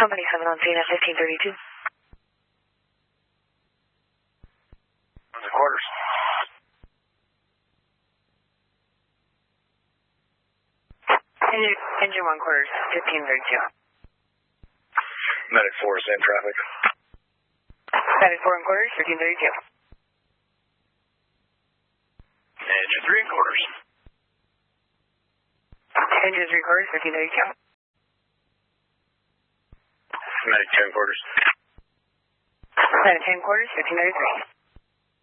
Company 7 on scene at 1532. The quarters. Engine 1 quarters, 1532. Medic 4, same traffic. Medic 4 and quarters, 1532. Engine 3 and quarters. Engine 3 quarters, 1532. Medic 10 quarters. Medic 10 quarters, 1533.